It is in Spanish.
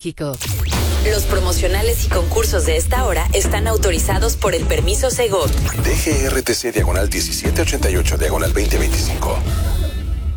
México. Los promocionales y concursos de esta hora están autorizados por el permiso Segov. DGRTC /1788/2025.